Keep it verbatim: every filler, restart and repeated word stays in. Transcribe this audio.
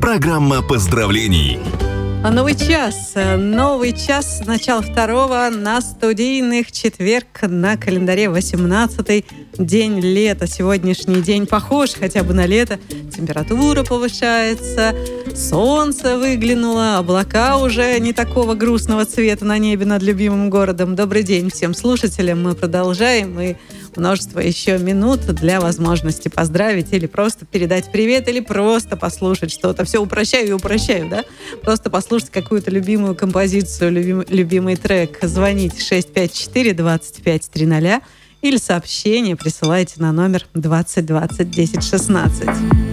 Программа поздравлений. А новый час, новый час, начало второго на студийных, четверг, на календаре восемнадцатый день лета. Сегодняшний день похож хотя бы на лето. Температура повышается, солнце выглянуло, облака уже не такого грустного цвета на небе над любимым городом. Добрый день всем слушателям. Мы продолжаем, и множество еще минут для возможности поздравить или просто передать привет, или просто послушать что-то. Все упрощаю и упрощаю, да? Просто послушать какую-то любимую композицию, любим, любимый трек. Звоните шесть пять четыре двадцать пять триста или сообщение присылайте на номер двадцать двадцать десять шестнадцать.